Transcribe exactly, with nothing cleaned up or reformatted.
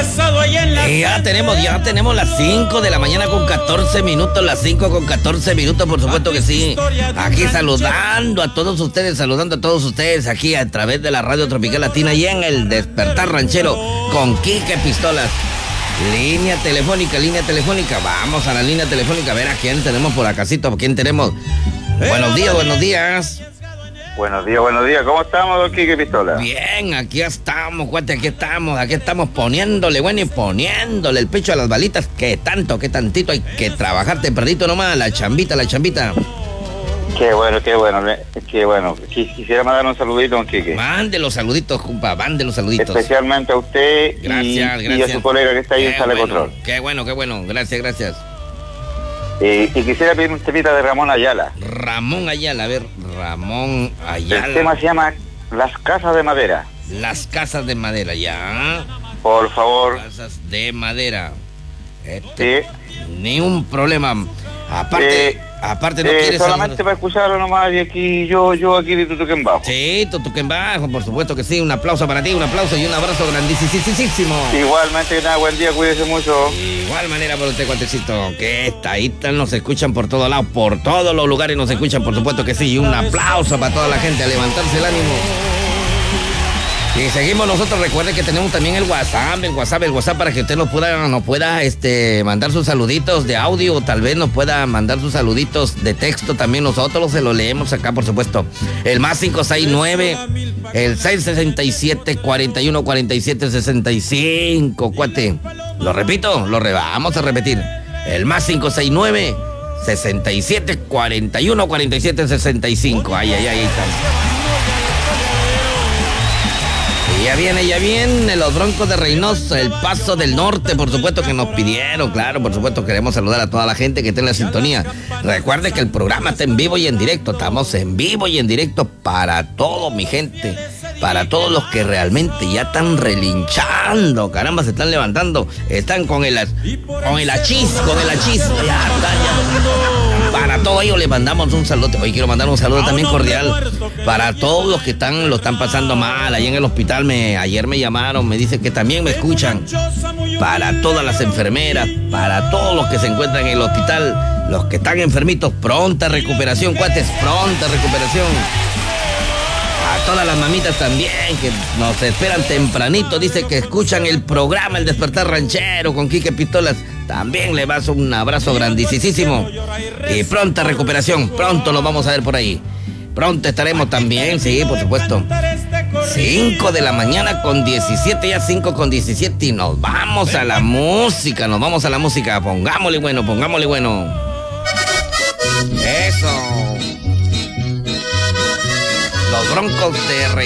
Y ya tenemos, ya tenemos las cinco de la mañana con catorce minutos, las cinco con catorce minutos, por supuesto que sí. Aquí saludando a todos ustedes, saludando a todos ustedes aquí a través de la Radio Tropical Latina y en el Despertar Ranchero con Quique Pistolas. Línea telefónica, línea telefónica, vamos a la línea telefónica a ver a quién tenemos por acasito, a quién tenemos. Buenos días, buenos días. Buenos días, buenos días. ¿Cómo estamos, don Quique Pistola? Bien, aquí estamos, cuate, aquí estamos, aquí estamos poniéndole, bueno, y poniéndole el pecho a las balitas. Que tanto, que tantito hay que trabajar tempranito nomás, la chambita, la chambita. Qué bueno, qué bueno, qué bueno. Quisiera mandar un saludito, don Quique. Mande los saluditos, compa, mande los saluditos. Especialmente a usted gracias, y, gracias. y a su colega que está ahí qué en Sala de bueno, Control. Qué bueno, qué bueno, gracias, gracias. Eh, y quisiera pedir un temita de Ramón Ayala. Ramón Ayala, a ver, Ramón Ayala. El tema se llama Las Casas de Madera. Las Casas de Madera, ya. Por favor. Casas de Madera. Este, Sí. Ni un problema. Aparte, Eh, aparte no eh, quieres solamente saludar. para escucharlo nomás y aquí yo, yo aquí de Tutuquén Bajo. Sí, Tutuquén Bajo, por supuesto que sí. Un aplauso para ti, un aplauso y un abrazo grandísimo. Igualmente, que tenga buen día, cuídese mucho. Igual manera por usted, cuatecito, que esta, ahí están, nos escuchan por todos lados, por todos los lugares nos escuchan, por supuesto que sí. Y un aplauso para toda la gente, a levantarse el ánimo. Y seguimos nosotros, recuerde que tenemos también el WhatsApp, el WhatsApp, el WhatsApp para que usted nos pueda, nos pueda este, mandar sus saluditos de audio, o tal vez nos pueda mandar sus saluditos de texto también, nosotros se lo leemos acá, por supuesto. El más cinco seis nueve, el seis sesenta y siete, cuarenta y uno, cuarenta y siete, sesenta y cinco, cuate. Lo repito, lo re, vamos a repetir. El más cinco seis nueve, sesenta y siete, cuarenta y uno, cuarenta y siete, sesenta y cinco. Ay, ay, ay, ahí está. Y ya viene, ya viene los Broncos de Reynosa, el Paso del Norte, por supuesto que nos pidieron, claro, por supuesto queremos saludar a toda la gente que está en la sintonía. Recuerde que el programa está en vivo y en directo, estamos en vivo y en directo para todo, mi gente, para todos los que realmente ya están relinchando, caramba, se están levantando, están con el, con el achis, con el achis, ya está, ya. Para todos ellos les mandamos un saludo. Hoy quiero mandar un saludo también cordial para todos los que están lo están pasando mal. Ahí en el hospital me ayer me llamaron, me dicen que también me escuchan. Para todas las enfermeras, para todos los que se encuentran en el hospital, los que están enfermitos, pronta recuperación, cuates, pronta recuperación. A todas las mamitas también que nos esperan tempranito, dice que escuchan el programa El Despertar Ranchero con Quique Pistolas. También le vas un abrazo grandísimo y pronta recuperación. Pronto nos vamos a ver por ahí. Pronto estaremos también, sí, por supuesto. cinco de la mañana con diecisiete, ya cinco con diecisiete y nos vamos a la música, nos vamos a la música. Pongámosle bueno, pongámosle bueno. Eso. Los Broncos de Rey.